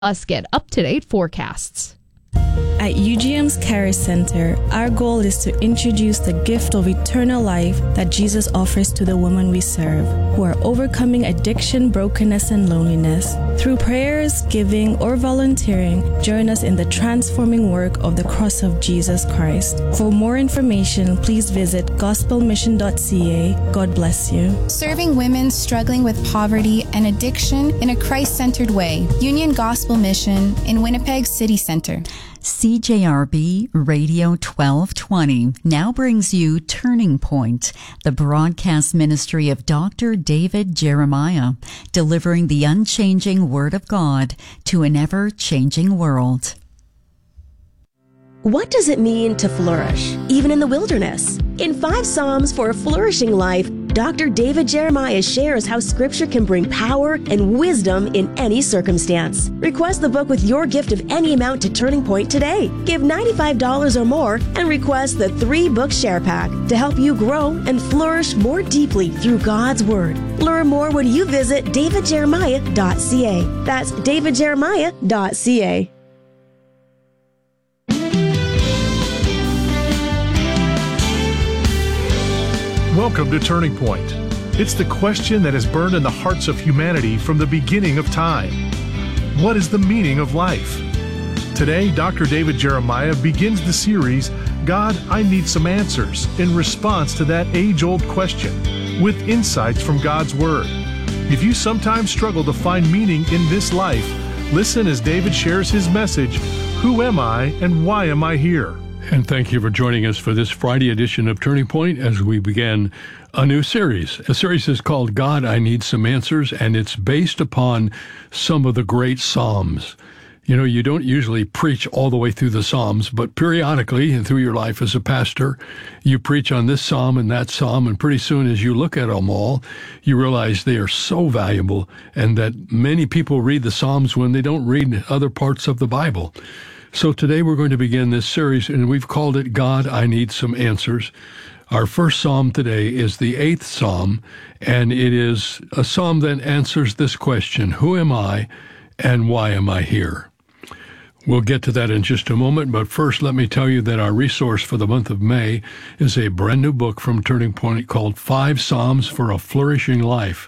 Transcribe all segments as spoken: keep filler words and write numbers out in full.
us get up-to-date forecasts. At U G M's Caris Center, our goal is to introduce the gift of eternal life that Jesus offers to the women we serve, who are overcoming addiction, brokenness, and loneliness. Through prayers, giving, or volunteering, join us in the transforming work of the cross of Jesus Christ. For more information, please visit gospel mission dot c a. God bless you. Serving women struggling with poverty and addiction in a Christ-centered way. Union Gospel Mission in Winnipeg City Center. C J R B Radio twelve twenty now brings you Turning Point, the broadcast ministry of Doctor David Jeremiah, delivering the unchanging Word of God to an ever-changing world. What does it mean to flourish, even in the wilderness? In Five Psalms for a Flourishing Life, Doctor David Jeremiah shares how Scripture can bring power and wisdom in any circumstance. Request the book with your gift of any amount to Turning Point today. Give ninety-five dollars or more and request the three-book share pack to help you grow and flourish more deeply through God's Word. Learn more when you visit david jeremiah dot c a. That's david jeremiah dot c a. Welcome to Turning Point. It's the question that has burned in the hearts of humanity from the beginning of time. What is the meaning of life? Today, Doctor David Jeremiah begins the series, God, I Need Some Answers, in response to that age-old question, with insights from God's Word. If you sometimes struggle to find meaning in this life, listen as David shares his message, Who am I and why am I here? And thank you for joining us for this Friday edition of Turning Point as we begin a new series. The series is called God, I Need Some Answers, and it's based upon some of the great Psalms. You know, you don't usually preach all the way through the Psalms, but periodically and through your life as a pastor, you preach on this Psalm and that Psalm, and pretty soon as you look at them all, you realize they are so valuable and that many people read the Psalms when they don't read other parts of the Bible. So today we're going to begin this series, and we've called it God, I Need Some Answers. Our first psalm today is the eighth psalm, and it is a psalm that answers this question, who am I and why am I here? We'll get to that in just a moment, but first let me tell you that our resource for the month of May is a brand new book from Turning Point called Five Psalms for a Flourishing Life,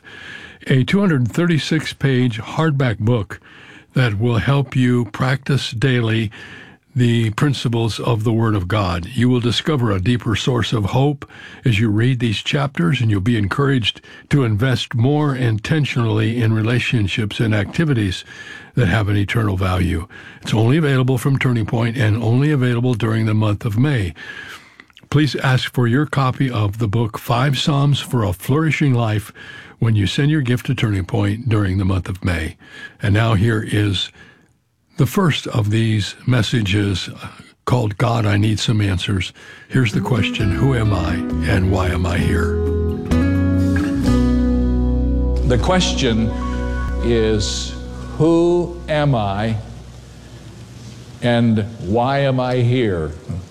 a two hundred thirty-six page hardback book that will help you practice daily the principles of the Word of God. You will discover a deeper source of hope as you read these chapters, and you'll be encouraged to invest more intentionally in relationships and activities that have an eternal value. It's only available from Turning Point and only available during the month of May. Please ask for your copy of the book Five Psalms for a Flourishing Life when you send your gift to Turning Point during the month of May. And now here is the first of these messages called God, I Need Some Answers. Here's the question, who am I and why am I here? The question is, who am I and why am I here?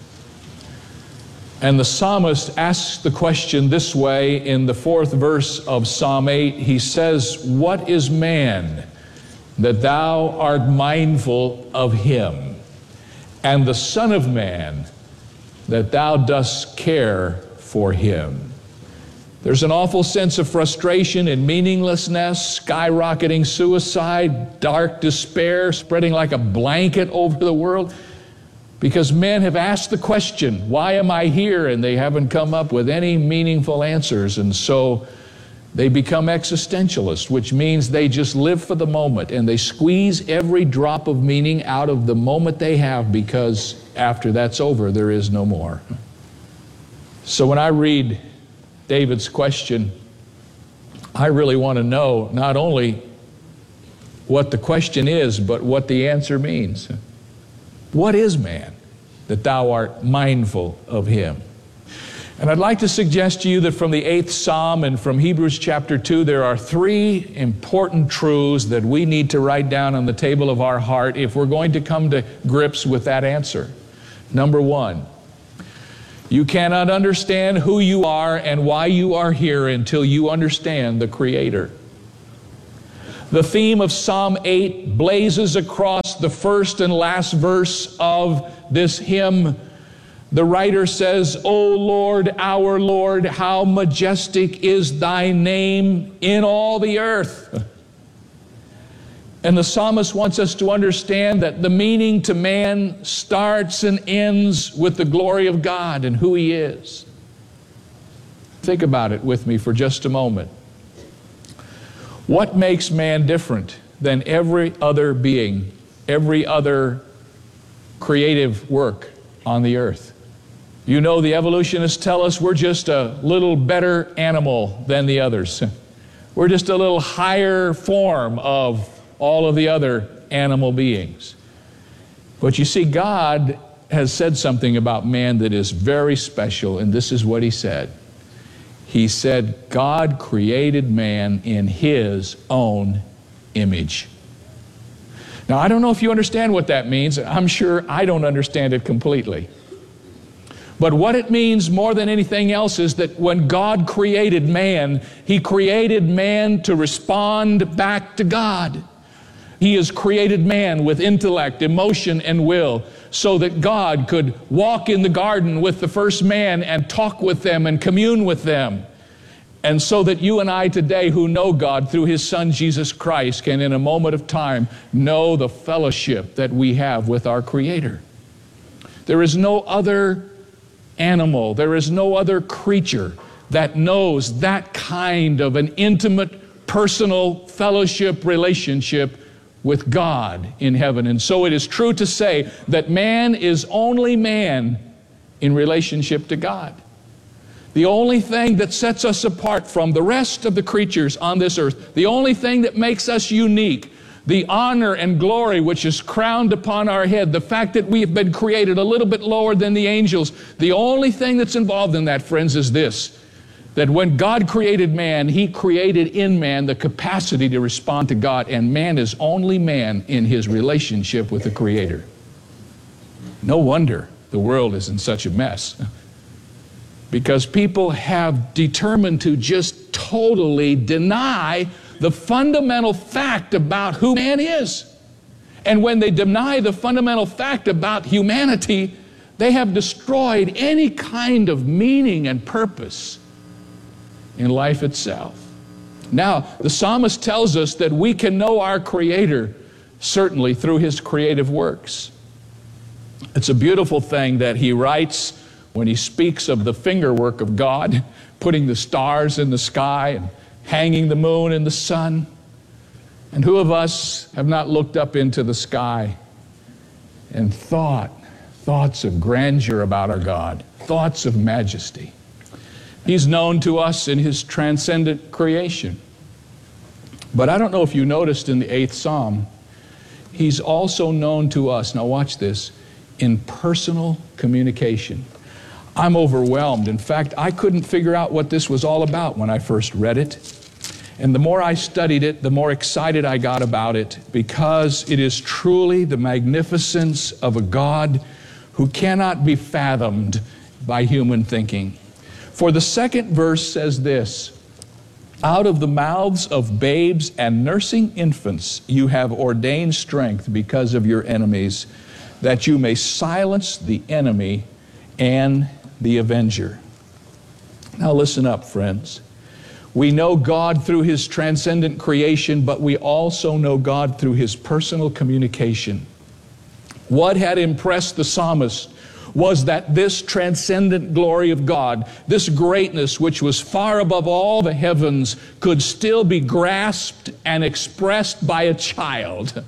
And the psalmist asks the question this way in the fourth verse of Psalm eight. He says, what is man that thou art mindful of him, and the Son of Man that thou dost care for him? There's an awful sense of frustration and meaninglessness, skyrocketing suicide, dark despair spreading like a blanket over the world, because men have asked the question, why am I here? And they haven't come up with any meaningful answers. And so they become existentialists, which means they just live for the moment and they squeeze every drop of meaning out of the moment they have, because after that's over, there is no more. So when I read David's question, I really want to know not only what the question is, but what the answer means. What is man that thou art mindful of him? And I'd like to suggest to you that from the eighth Psalm and from Hebrews chapter two, there are three important truths that we need to write down on the table of our heart if we're going to come to grips with that answer. Number one, you cannot understand who you are and why you are here until you understand the Creator. The theme of Psalm eight blazes across the first and last verse of this hymn. The writer says, O Lord, our Lord, how majestic is thy name in all the earth. And the psalmist wants us to understand that the meaning to man starts and ends with the glory of God and who He is. Think about it with me for just a moment. What makes man different than every other being, every other creative work on the earth? You know, the evolutionists tell us we're just a little better animal than the others. We're just a little higher form of all of the other animal beings. But you see, God has said something about man that is very special, and this is what He said. He said, God created man in His own image. Now, I don't know if you understand what that means. I'm sure I don't understand it completely. But what it means more than anything else is that when God created man, He created man to respond back to God. He has created man with intellect, emotion, and will, so that God could walk in the garden with the first man and talk with them and commune with them. And so that you and I today who know God through His Son Jesus Christ can in a moment of time know the fellowship that we have with our Creator. There is no other animal, there is no other creature that knows that kind of an intimate, personal fellowship relationship with God in heaven. And so it is true to say that man is only man in relationship to God. The only thing that sets us apart from the rest of the creatures on this earth, the only thing that makes us unique, the honor and glory which is crowned upon our head, the fact that we have been created a little bit lower than the angels, the only thing that's involved in that, friends, is this: that when God created man, He created in man the capacity to respond to God, and man is only man in his relationship with the Creator. No wonder the world is in such a mess, because people have determined to just totally deny the fundamental fact about who man is. And when they deny the fundamental fact about humanity, they have destroyed any kind of meaning and purpose in life itself. Now, the psalmist tells us that we can know our Creator certainly through His creative works. It's a beautiful thing that he writes when he speaks of the fingerwork of God, putting the stars in the sky and hanging the moon and the sun. And who of us have not looked up into the sky and thought thoughts of grandeur about our God, thoughts of majesty? He's known to us in His transcendent creation. But I don't know if you noticed in the eighth Psalm, He's also known to us, now watch this, in personal communication. I'm overwhelmed. In fact, I couldn't figure out what this was all about when I first read it. And the more I studied it, the more excited I got about it, because it is truly the magnificence of a God who cannot be fathomed by human thinking. For the second verse says this: out of the mouths of babes and nursing infants you have ordained strength because of your enemies, that you may silence the enemy and the avenger. Now listen up, friends. We know God through His transcendent creation, but we also know God through His personal communication. What had impressed the psalmist was that this transcendent glory of God, this greatness which was far above all the heavens, could still be grasped and expressed by a child.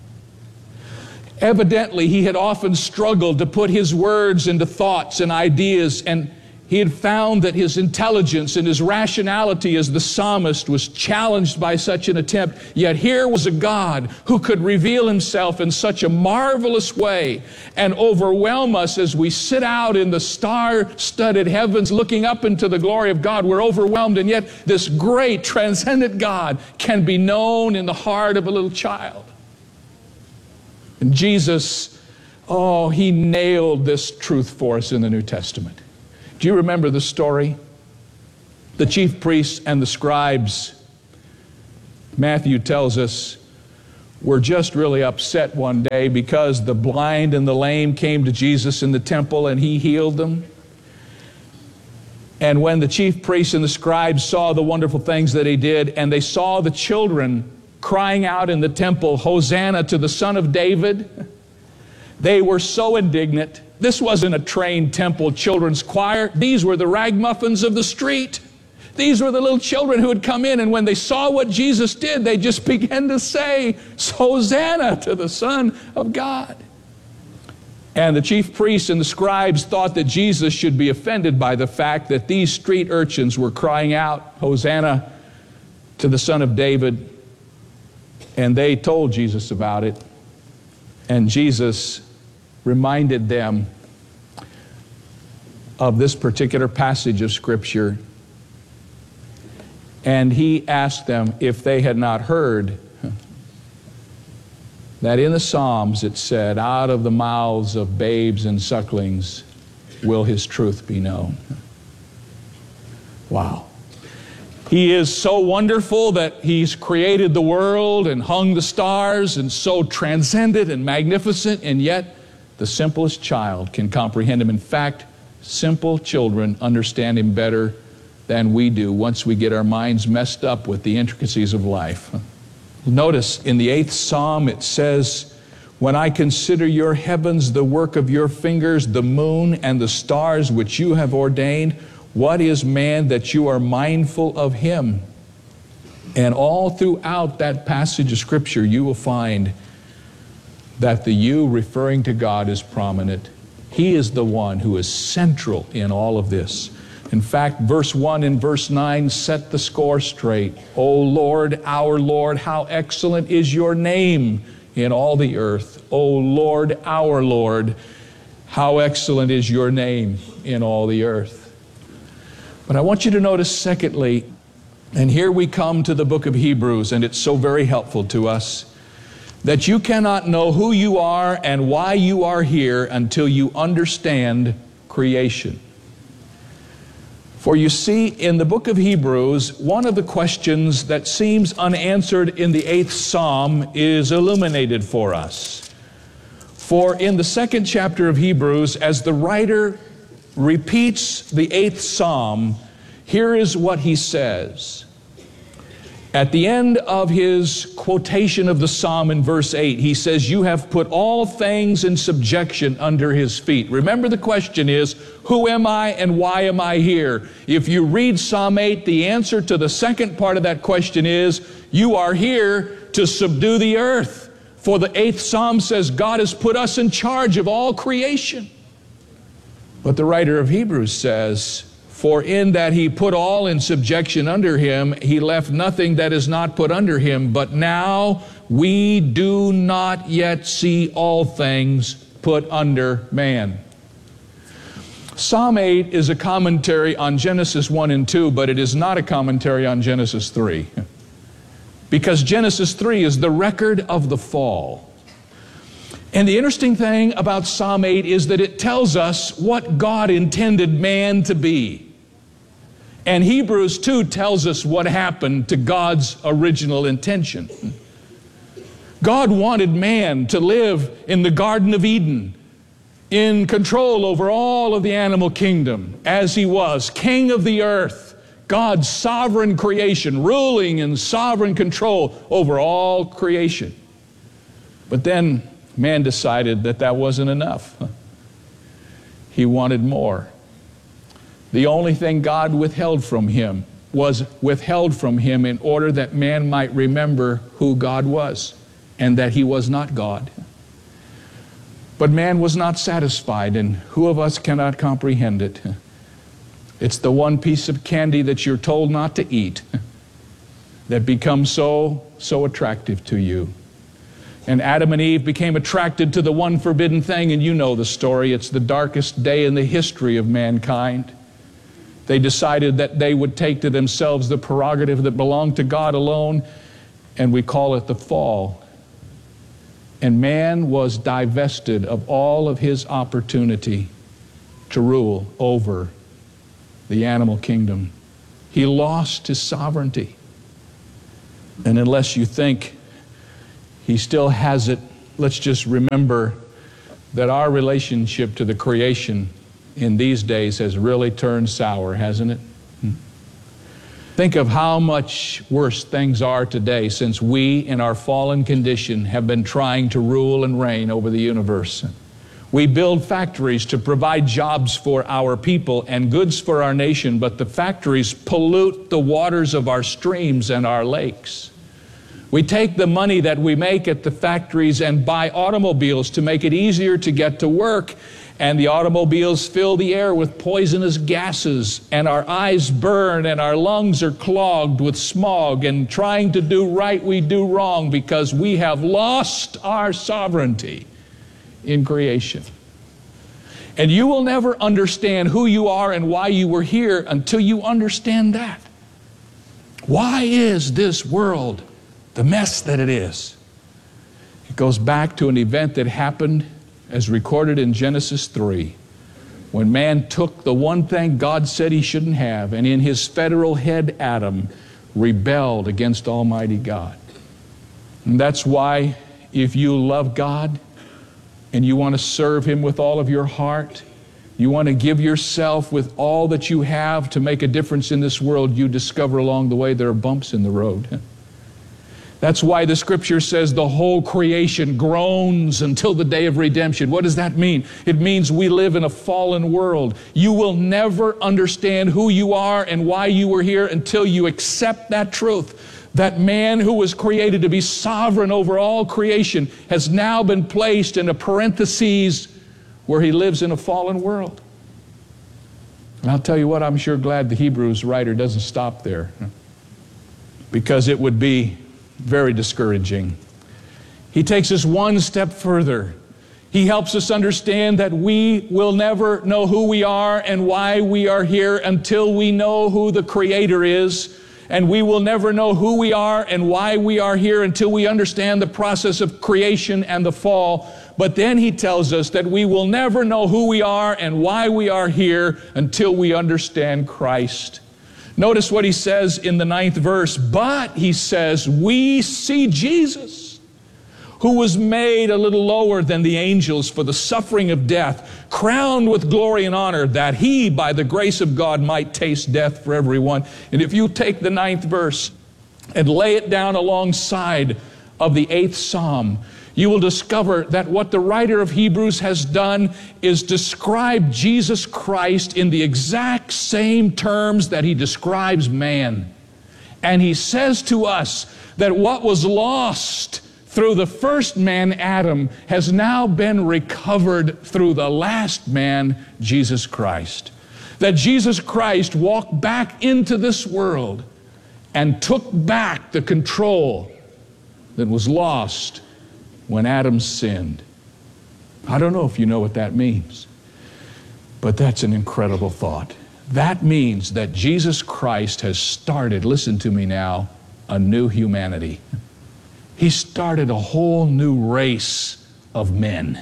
Evidently, he had often struggled to put his words into thoughts and ideas, and he had found that his intelligence and his rationality as the psalmist was challenged by such an attempt. Yet here was a God who could reveal Himself in such a marvelous way and overwhelm us as we sit out in the star-studded heavens looking up into the glory of God. We're overwhelmed, and yet this great transcendent God can be known in the heart of a little child. And Jesus, oh, He nailed this truth for us in the New Testament. Do you remember the story? The chief priests and the scribes Matthew tells us, were just really upset one day because the blind and the lame came to Jesus in the temple and he healed them. And when the chief priests and the scribes saw the wonderful things that he did, and they saw the children crying out in the temple, "Hosanna to the Son of David," they were so indignant. This wasn't a trained temple children's choir. These were the ragamuffins of the street. These were the little children who had come in, and when they saw what Jesus did, they just began to say, "Hosanna to the Son of God." And the chief priests and the scribes thought that Jesus should be offended by the fact that these street urchins were crying out, "Hosanna to the Son of David." And they told Jesus about it. And Jesus reminded them of this particular passage of Scripture. And he asked them if they had not heard that in the Psalms it said, "Out of the mouths of babes and sucklings will his truth be known." Wow. He is so wonderful that he's created the world and hung the stars, and so transcendent and magnificent, and yet the simplest child can comprehend him. In fact, simple children understand him better than we do once we get our minds messed up with the intricacies of life. Notice in the eighth Psalm it says, "When I consider your heavens, the work of your fingers, the moon and the stars which you have ordained, what is man that you are mindful of him?" And all throughout that passage of Scripture you will find that the "you" referring to God is prominent. He is the one who is central in all of this. In fact, verse one and verse nine set the score straight. "O Lord, our Lord, how excellent is your name in all the earth. O Lord, our Lord, how excellent is your name in all the earth." But I want you to notice secondly, and here we come to the book of Hebrews, and it's so very helpful to us, that you cannot know who you are and why you are here until you understand creation. For you see, in the book of Hebrews, one of the questions that seems unanswered in the eighth Psalm is illuminated for us. For in the second chapter of Hebrews, as the writer repeats the eighth Psalm, here is what he says. At the end of his quotation of the Psalm in verse eight, he says, "You have put all things in subjection under his feet." Remember, the question is, who am I and why am I here? If you read Psalm eight, the answer to the second part of that question is, you are here to subdue the earth. For the eighth Psalm says God has put us in charge of all creation. But the writer of Hebrews says, "For in that he put all in subjection under him, he left nothing that is not put under him. But now we do not yet see all things put under man." Psalm eight is a commentary on Genesis one and two, but it is not a commentary on Genesis three. Because Genesis three is the record of the fall. And the interesting thing about Psalm eight is that it tells us what God intended man to be. And Hebrews two tells us what happened to God's original intention. God wanted man to live in the Garden of Eden, in control over all of the animal kingdom, as he was, king of the earth, God's sovereign creation, ruling in sovereign control over all creation. But then man decided that that wasn't enough. He wanted more. The only thing God withheld from him was withheld from him in order that man might remember who God was and that he was not God. But man was not satisfied, and who of us cannot comprehend it? It's the one piece of candy that you're told not to eat that becomes so, so attractive to you. And Adam and Eve became attracted to the one forbidden thing, and you know the story. It's the darkest day in the history of mankind. They decided that they would take to themselves the prerogative that belonged to God alone, and we call it the fall. And man was divested of all of his opportunity to rule over the animal kingdom. He lost his sovereignty. And unless you think he still has it, let's just remember that our relationship to the creation in these days has really turned sour, hasn't it? Hmm. Think of how much worse things are today since we, in our fallen condition, have been trying to rule and reign over the universe. We build factories to provide jobs for our people and goods for our nation, but the factories pollute the waters of our streams and our lakes. We take the money that we make at the factories and buy automobiles to make it easier to get to work, and the automobiles fill the air with poisonous gases, and our eyes burn and our lungs are clogged with smog, and trying to do right we do wrong because we have lost our sovereignty in creation. And you will never understand who you are and why you were here until you understand that. Why is this world the mess that it is? It goes back to an event that happened as recorded in Genesis three, when man took the one thing God said he shouldn't have, and in his federal head Adam rebelled against Almighty God. And that's why if you love God and you want to serve him with all of your heart, you want to give yourself with all that you have to make a difference in this world, you discover along the way there are bumps in the road. That's why the scripture says the whole creation groans until the day of redemption. What does that mean? It means we live in a fallen world. You will never understand who you are and why you were here until you accept that truth. That man who was created to be sovereign over all creation has now been placed in a parenthesis where he lives in a fallen world. And I'll tell you what, I'm sure glad the Hebrews writer doesn't stop there, because it would be very discouraging. He takes us one step further. He helps us understand that we will never know who we are and why we are here until we know who the Creator is. And we will never know who we are and why we are here until we understand the process of creation and the fall. But then he tells us that we will never know who we are and why we are here until we understand Christ. Notice what he says in the ninth verse. But, he says, we see Jesus, who was made a little lower than the angels for the suffering of death, crowned with glory and honor, that he, by the grace of God, might taste death for everyone. And if you take the ninth verse and lay it down alongside of the eighth Psalm, you will discover that what the writer of Hebrews has done is describe Jesus Christ in the exact same terms that he describes man. And he says to us that what was lost through the first man, Adam, has now been recovered through the last man, Jesus Christ. That Jesus Christ walked back into this world and took back the control that was lost when Adam sinned. I don't know if you know what that means, but that's an incredible thought. That means that Jesus Christ has started, listen to me now, a new humanity. He started a whole new race of men.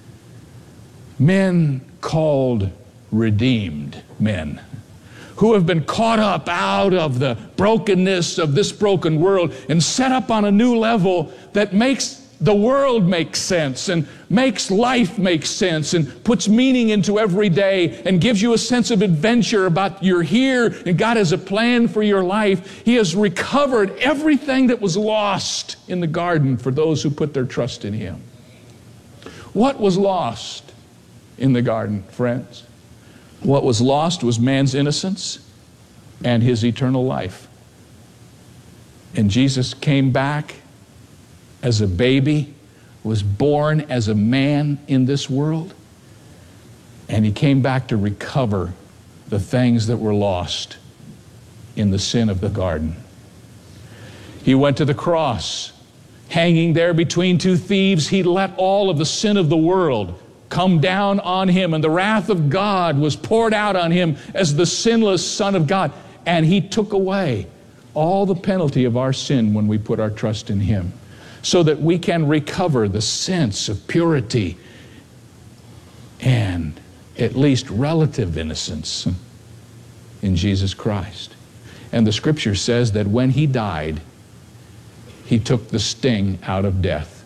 Men called redeemed men, who have been caught up out of the brokenness of this broken world and set up on a new level that makes the world make sense and makes life make sense and puts meaning into every day and gives you a sense of adventure about you're here and God has a plan for your life. He has recovered everything that was lost in the garden for those who put their trust in him. What was lost in the garden, friends? What was lost was man's innocence and his eternal life. And Jesus came back as a baby, was born as a man in this world, and he came back to recover the things that were lost in the sin of the garden. He went to the cross, hanging there between two thieves. He let all of the sin of the world come down on him, and the wrath of God was poured out on him as the sinless Son of God, and he took away all the penalty of our sin when we put our trust in him, so that we can recover the sense of purity and at least relative innocence in Jesus Christ. And the scripture says that when he died, He took the sting out of death.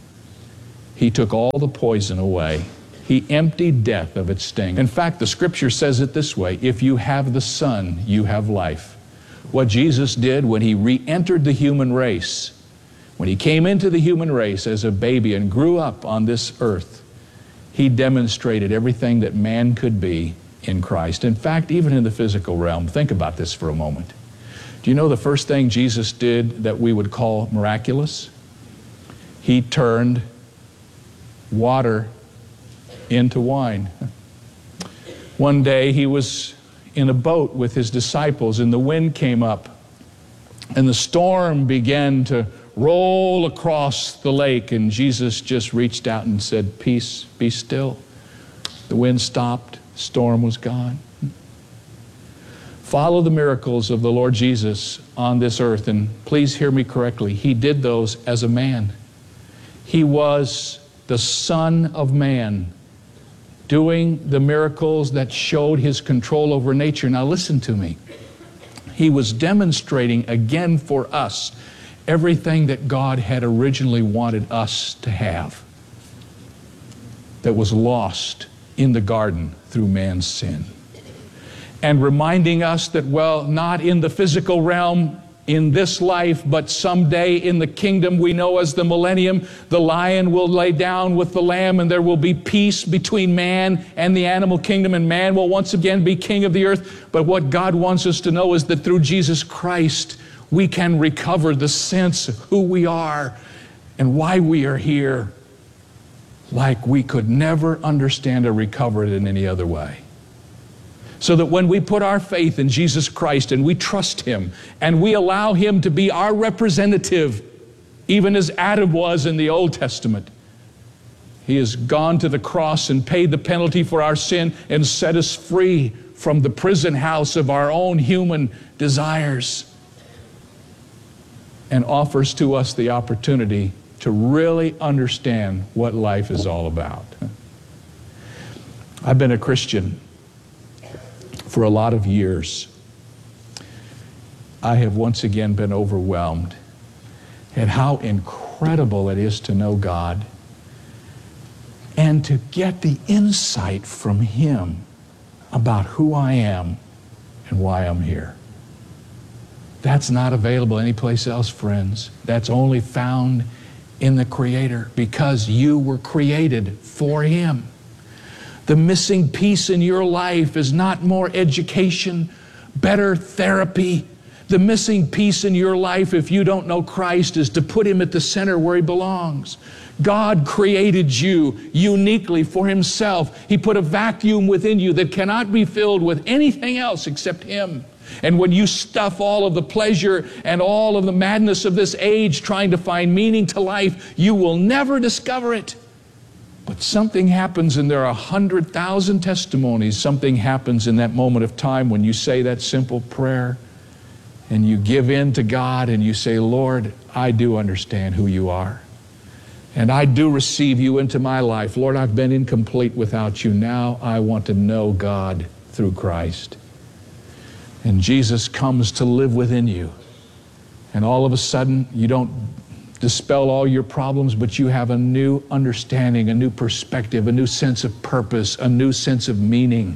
He took all the poison away. He emptied death of its sting. In fact, the Scripture says it this way: if you have the Son, you have life. What Jesus did when He re-entered the human race, when He came into the human race as a baby and grew up on this earth, He demonstrated everything that man could be in Christ. In fact, even in the physical realm, think about this for a moment. Do you know the first thing Jesus did that we would call miraculous? He turned water into wine. One day He was in a boat with His disciples, and the wind came up, and the storm began to roll across the lake, and Jesus just reached out and said, "Peace, be still." The wind stopped, storm was gone. Follow the miracles of the Lord Jesus on this earth, and please hear me correctly. He did those as a man. He was the Son of Man, doing the miracles that showed His control over nature. Now listen to me. He was demonstrating again for us everything that God had originally wanted us to have, that was lost in the garden through man's sin. And reminding us that, well, not in the physical realm in this life, but someday in the kingdom we know as the millennium, the lion will lay down with the lamb, and there will be peace between man and the animal kingdom, and man will once again be king of the earth. But what God wants us to know is that through Jesus Christ, we can recover the sense of who we are and why we are here, like we could never understand or recover it in any other way. So that when we put our faith in Jesus Christ and we trust Him and we allow Him to be our representative, even as Adam was in the Old Testament, He has gone to the cross and paid the penalty for our sin and set us free from the prison house of our own human desires, and offers to us the opportunity to really understand what life is all about. I've been a Christian for a lot of years. I have once again been overwhelmed at how incredible it is to know God and to get the insight from Him about who I am and why I'm here. That's not available anyplace else, friends. That's only found in the Creator, because you were created for Him. The missing piece in your life is not more education, better therapy. The missing piece in your life, if you don't know Christ, is to put Him at the center where He belongs. God created you uniquely for Himself. He put a vacuum within you that cannot be filled with anything else except Him. And when you stuff all of the pleasure and all of the madness of this age trying to find meaning to life, you will never discover it. But something happens, and there are a hundred thousand testimonies. Something happens in that moment of time when you say that simple prayer and you give in to God and you say, "Lord, I do understand who You are. And I do receive You into my life. Lord, I've been incomplete without You. Now I want to know God through Christ." And Jesus comes to live within you. And all of a sudden, you don't dispel all your problems, but you have a new understanding, a new perspective, a new sense of purpose, a new sense of meaning.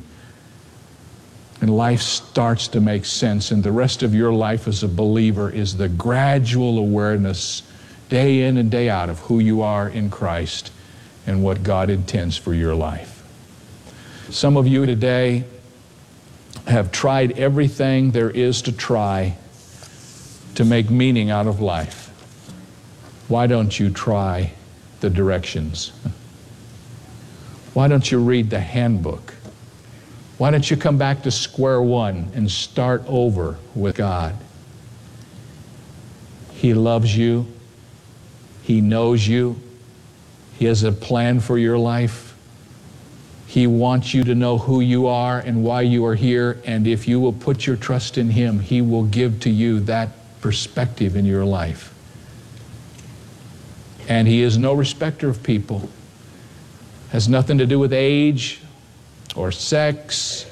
And life starts to make sense, and the rest of your life as a believer is the gradual awareness, day in and day out, of who you are in Christ and what God intends for your life. Some of you today have tried everything there is to try to make meaning out of life. Why don't you try the directions? Why don't you read the handbook? Why don't you come back to square one and start over with God? He loves you. He knows you. He has a plan for your life. He wants you to know who you are and why you are here, and if you will put your trust in Him, He will give to you that perspective in your life. And He is no respecter of people. Has nothing to do with age or sex.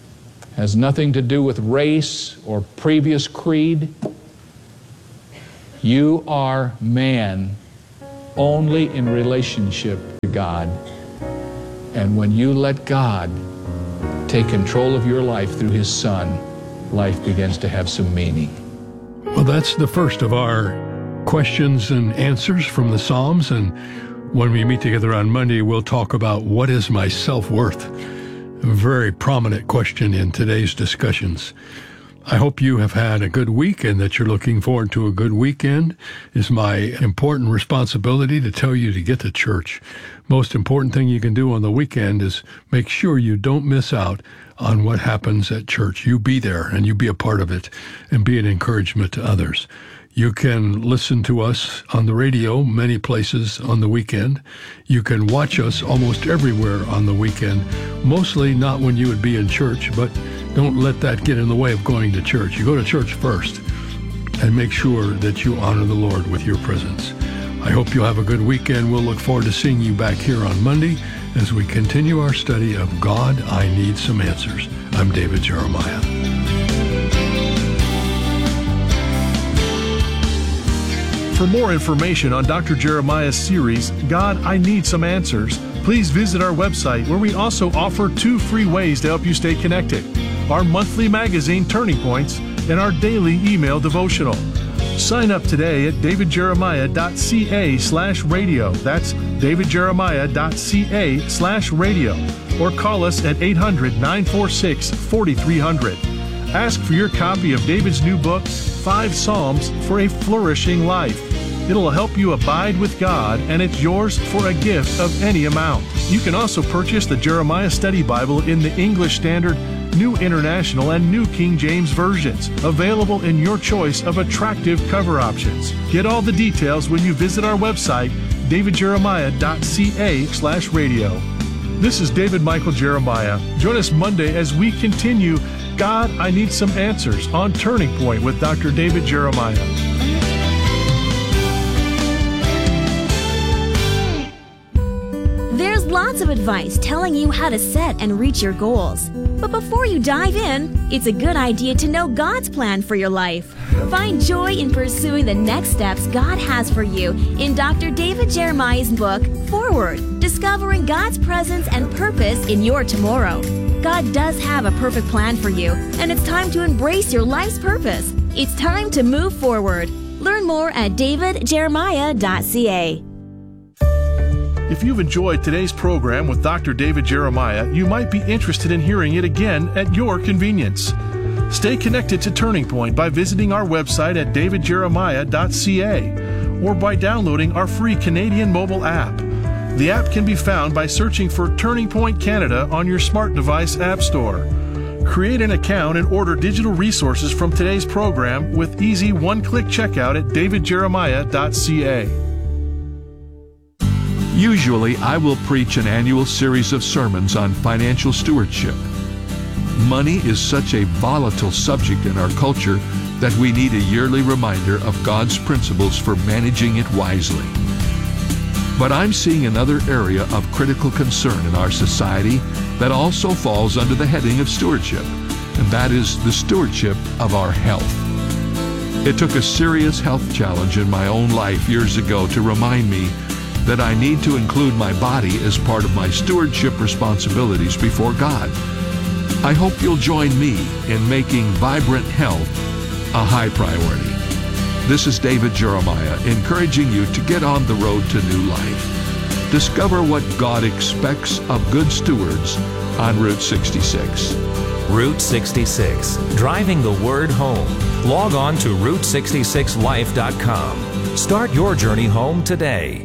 Has nothing to do with race or previous creed. You are man only in relationship to God. And when you let God take control of your life through His Son, life begins to have some meaning. Well, that's the first of our questions and answers from the Psalms. And when we meet together on Monday, we'll talk about what is my self-worth? A very prominent question in today's discussions. I hope you have had a good week and that you're looking forward to a good weekend. It's my important responsibility to tell you to get to church. Most important thing you can do on the weekend is make sure you don't miss out on what happens at church. You be there and you be a part of it and be an encouragement to others. You can listen to us on the radio many places on the weekend. You can watch us almost everywhere on the weekend, mostly not when you would be in church, but don't let that get in the way of going to church. You go to church first and make sure that you honor the Lord with your presence. I hope you'll have a good weekend. We'll look forward to seeing you back here on Monday as we continue our study of God, I Need Some Answers. I'm David Jeremiah. For more information on Doctor Jeremiah's series, God, I Need Some Answers, please visit our website where we also offer two free ways to help you stay connected: our monthly magazine, Turning Points, and our daily email devotional. Sign up today at davidjeremiah.ca slash radio. That's davidjeremiah.ca slash radio. Or call us at eight hundred, nine four six, four three zero zero. Ask for your copy of David's new book, Five Psalms for a Flourishing Life. It'll help you abide with God, and it's yours for a gift of any amount. You can also purchase the Jeremiah Study Bible in the English Standard, New International, and New King James versions, available in your choice of attractive cover options. Get all the details when you visit our website, davidjeremiah.ca slash radio. This is David Michael Jeremiah. Join us Monday as we continue God, I Need Some Answers on Turning Point with Doctor David Jeremiah. There's lots of advice telling you how to set and reach your goals. But before you dive in, it's a good idea to know God's plan for your life. Find joy in pursuing the next steps God has for you in Doctor David Jeremiah's book, Forward, Discovering God's Presence and Purpose in Your Tomorrow. God does have a perfect plan for you, and it's time to embrace your life's purpose. It's time to move forward. Learn more at david jeremiah dot c a. If you've enjoyed today's program with Doctor David Jeremiah, you might be interested in hearing it again at your convenience. Stay connected to Turning Point by visiting our website at david jeremiah dot c a or by downloading our free Canadian mobile app. The app can be found by searching for Turning Point Canada on your smart device app store. Create an account and order digital resources from today's program with easy one-click checkout at david jeremiah dot c a. Usually, I will preach an annual series of sermons on financial stewardship. Money is such a volatile subject in our culture that we need a yearly reminder of God's principles for managing it wisely. But I'm seeing another area of critical concern in our society that also falls under the heading of stewardship, and that is the stewardship of our health. It took a serious health challenge in my own life years ago to remind me that I need to include my body as part of my stewardship responsibilities before God. I hope you'll join me in making vibrant health a high priority. This is David Jeremiah encouraging you to get on the road to new life. Discover what God expects of good stewards on Route sixty-six. Route sixty-six, driving the word home. Log on to route sixty-six life dot com. Start your journey home today.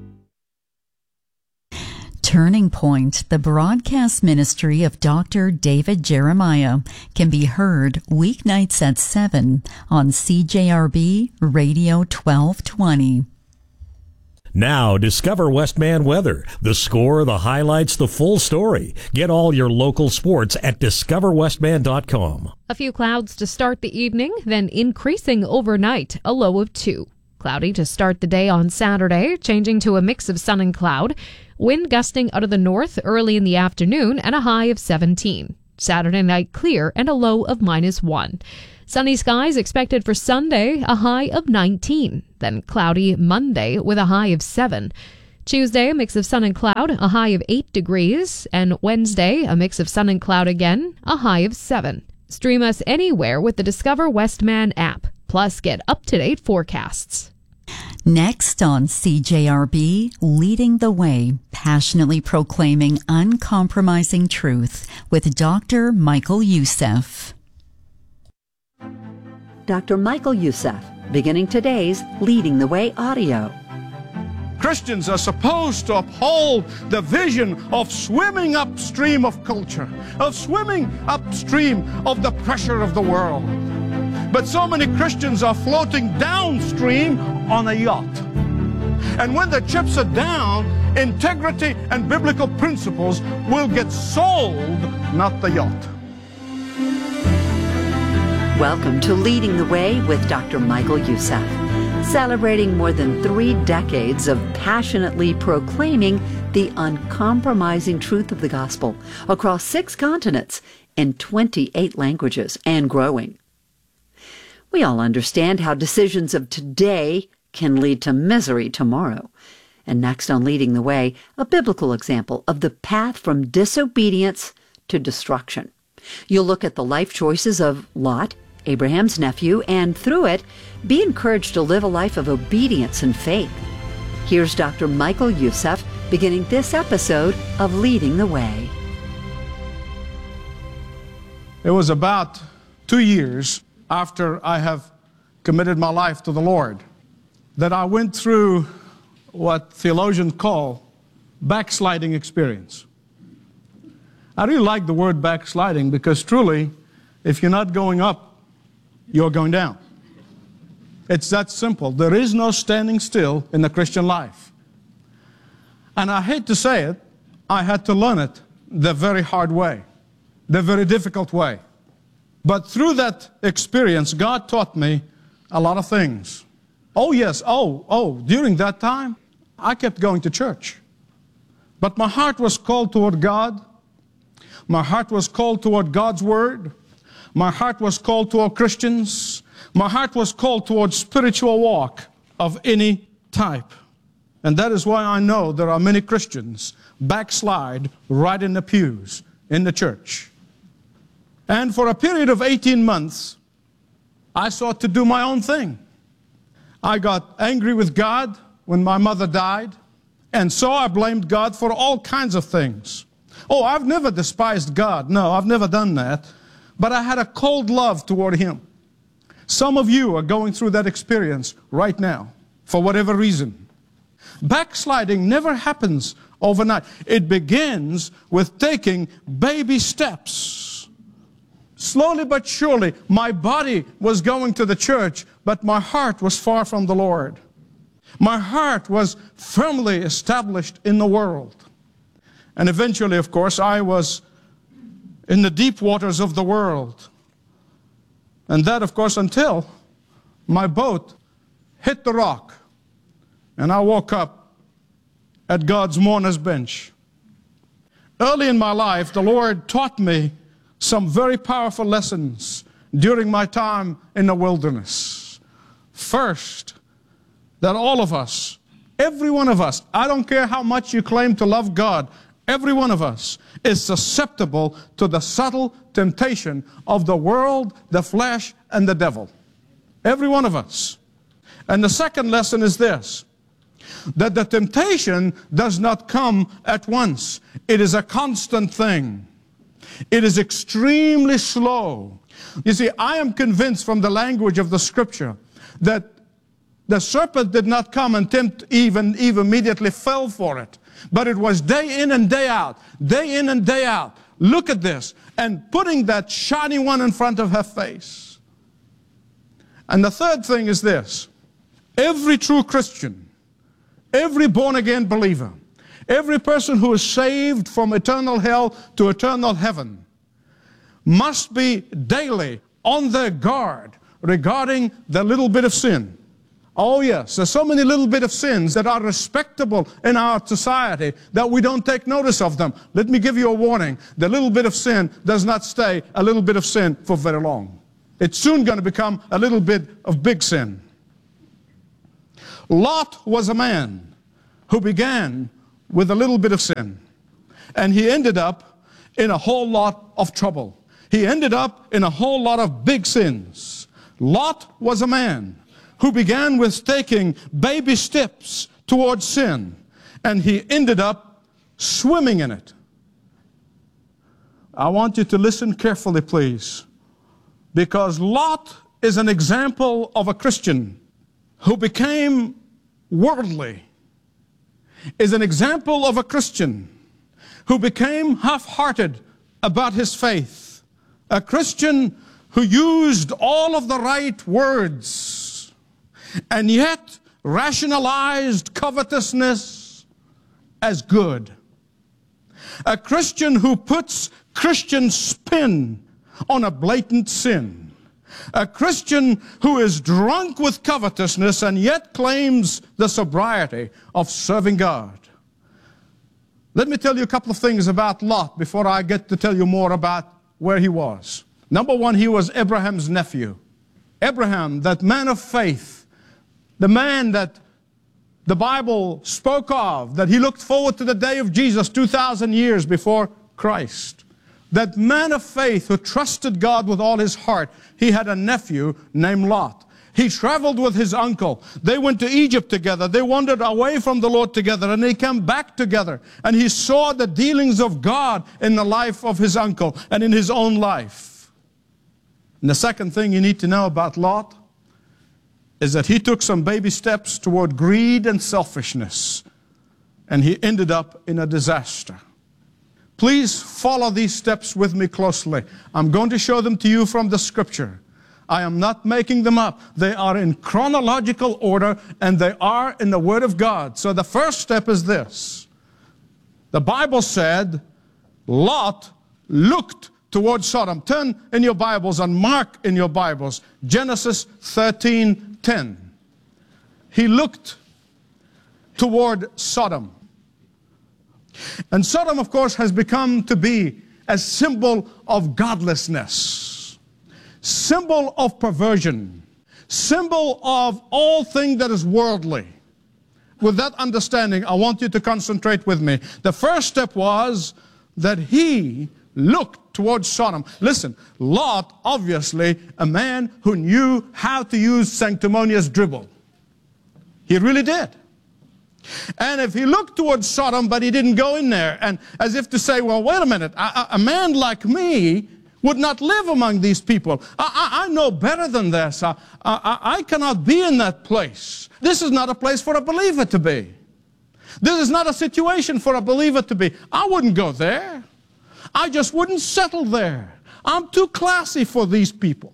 Turning Point, the broadcast ministry of Doctor David Jeremiah, can be heard weeknights at seven on C J R B Radio twelve twenty. Now, discover Westman weather. The score, the highlights, the full story. Get all your local sports at discover westman dot com. A few clouds to start the evening, then increasing overnight, a low of two. Cloudy to start the day on Saturday, changing to a mix of sun and cloud. Wind gusting out of the north early in the afternoon and a high of seventeen. Saturday night clear and a low of minus one. Sunny skies expected for Sunday, a high of nineteen. Then cloudy Monday with a high of seven. Tuesday, a mix of sun and cloud, a high of eight degrees. And Wednesday, a mix of sun and cloud again, a high of seven. Stream us anywhere with the Discover Westman app. Plus, get up-to-date forecasts. Next on C J R B, Leading the Way, passionately proclaiming uncompromising truth with Doctor Michael Youssef. Doctor Michael Youssef, beginning today's Leading the Way audio. Christians are supposed to uphold the vision of swimming upstream of culture, of swimming upstream of the pressure of the world. But so many Christians are floating downstream on a yacht. And when the chips are down, integrity and biblical principles will get sold, not the yacht. Welcome to Leading the Way with Doctor Michael Youssef, celebrating more than three decades of passionately proclaiming the uncompromising truth of the gospel across six continents in twenty-eight languages and growing. We all understand how decisions of today can lead to misery tomorrow. And next on Leading the Way, a biblical example of the path from disobedience to destruction. You'll look at the life choices of Lot, Abraham's nephew, and through it, be encouraged to live a life of obedience and faith. Here's Doctor Michael Youssef beginning this episode of Leading the Way. It was about two years after I have committed my life to the Lord that I went through what theologians call backsliding experience. I really like the word backsliding because truly, if you're not going up, you're going down. It's that simple. There is no standing still in the Christian life. And I hate to say it, I had to learn it the very hard way, the very difficult way. But through that experience, God taught me a lot of things. Oh yes, oh, oh, during that time, I kept going to church. But my heart was called toward God. My heart was called toward God's Word. My heart was called toward Christians. My heart was called toward spiritual walk of any type. And that is why I know there are many Christians backslide right in the pews in the church. And for a period of eighteen months, I sought to do my own thing. I got angry with God when my mother died, and so I blamed God for all kinds of things. Oh, I've never despised God. No, I've never done that. But I had a cold love toward Him. Some of you are going through that experience right now, for whatever reason. Backsliding never happens overnight. It begins with taking baby steps. Slowly but surely, my body was going to the church, but my heart was far from the Lord. My heart was firmly established in the world. And eventually, of course, I was in the deep waters of the world. And that, of course, until my boat hit the rock and I woke up at God's mourner's bench. Early in my life, the Lord taught me some very powerful lessons during my time in the wilderness. First, that all of us, every one of us, I don't care how much you claim to love God, every one of us is susceptible to the subtle temptation of the world, the flesh, and the devil. Every one of us. And the second lesson is this, that the temptation does not come at once. It is a constant thing. It is extremely slow. You see, I am convinced from the language of the Scripture that the serpent did not come and tempt Eve, and Eve immediately fell for it. But it was day in and day out, day in and day out. Look at this. And putting that shiny one in front of her face. And the third thing is this. Every true Christian, every born-again believer, every person who is saved from eternal hell to eternal heaven must be daily on their guard regarding the little bit of sin Oh yes, there's so many little bit of sins that are respectable in our society that we don't take notice of them. Let me give you a warning. The little bit of sin does not stay a little bit of sin for very long. It's soon going to become a little bit of big sin. Lot was a man who began with a little bit of sin, and he ended up in a whole lot of trouble. He ended up in a whole lot of big sins. Lot was a man who began with taking baby steps towards sin, and he ended up swimming in it. I want you to listen carefully, please, because Lot is an example of a Christian who became worldly, is an example of a Christian who became half-hearted about his faith, a Christian who used all of the right words and yet rationalized covetousness as good. A Christian who puts Christian spin on a blatant sin. A Christian who is drunk with covetousness and yet claims the sobriety of serving God. Let me tell you a couple of things about Lot before I get to tell you more about where he was. Number one, he was Abraham's nephew. Abraham, that man of faith, the man that the Bible spoke of, that he looked forward to the day of Jesus two thousand years before Christ. That man of faith who trusted God with all his heart, he had a nephew named Lot. He traveled with his uncle. They went to Egypt together. They wandered away from the Lord together, and they came back together. And he saw the dealings of God in the life of his uncle and in his own life. And the second thing you need to know about Lot is that he took some baby steps toward greed and selfishness, and he ended up in a disaster. Please follow these steps with me closely. I'm going to show them to you from the Scripture. I am not making them up. They are in chronological order, and they are in the Word of God. So the first step is this. The Bible said Lot looked towards Sodom. Turn in your Bibles and mark in your Bibles Genesis thirteen ten. He looked toward Sodom. And Sodom, of course, has become to be a symbol of godlessness, symbol of perversion, symbol of all things that is worldly. With that understanding, I want you to concentrate with me. The first step was that he looked towards Sodom. Listen, Lot, obviously, a man who knew how to use sanctimonious dribble. He really did. And if he looked towards Sodom, but he didn't go in there, and as if to say, well, wait a minute, a, a man like me would not live among these people. I, I, I know better than this. I, I, I cannot be in that place. This is not a place for a believer to be. This is not a situation for a believer to be. I wouldn't go there. I just wouldn't settle there. I'm too classy for these people.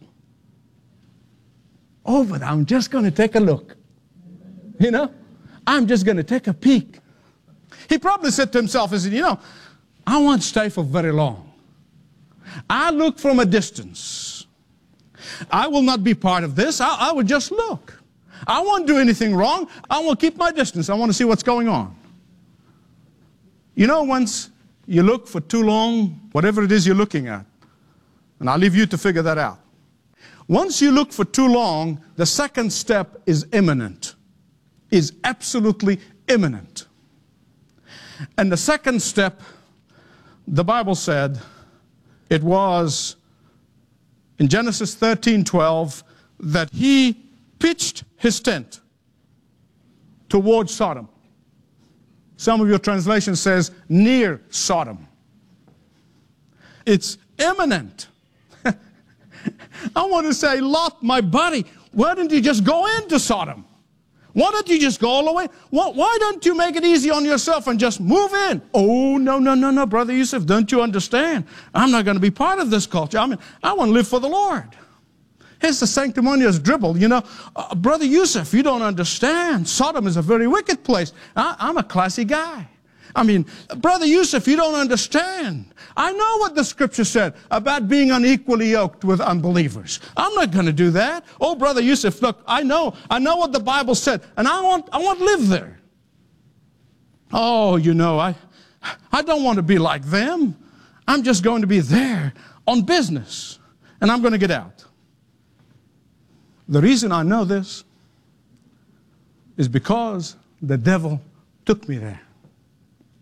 Oh, but I'm just going to take a look. You know? I'm just going to take a peek. He probably said to himself, he said, you know, I won't stay for very long. I look from a distance. I will not be part of this. I, I will just look. I won't do anything wrong. I will keep my distance. I want to see what's going on. You know, once you look for too long, whatever it is you're looking at, and I'll leave you to figure that out. Once you look for too long, the second step is imminent. Is absolutely imminent. And the second step, the Bible said, it was in Genesis thirteen twelve that he pitched his tent towards Sodom. Some of your translation says near Sodom. It's imminent. I want to say, Lot, my buddy, why didn't you just go into Sodom? Why don't you just go all the way? Why don't you make it easy on yourself and just move in? Oh, no, no, no, no, Brother Yusuf, don't you understand? I'm not going to be part of this culture. I mean, I want to live for the Lord. Here's the sanctimonious dribble. You know, uh, Brother Yusuf, you don't understand. Sodom is a very wicked place. I, I'm a classy guy. I mean, Brother Yusuf, you don't understand. I know what the scripture said about being unequally yoked with unbelievers. I'm not going to do that. Oh, Brother Yusuf, look, I know. I know what the Bible said, and I want, I want to live there. Oh, you know, I, I don't want to be like them. I'm just going to be there on business, and I'm going to get out. The reason I know this is because the devil took me there.